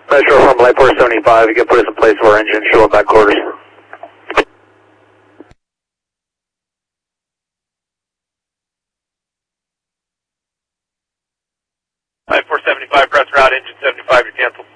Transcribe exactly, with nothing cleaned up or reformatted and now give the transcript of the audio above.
Metro from Light four seventy-five, you can put us in place for our engine, show up back quarters. Light four seventy-five, press route, engine seventy-five to cancel.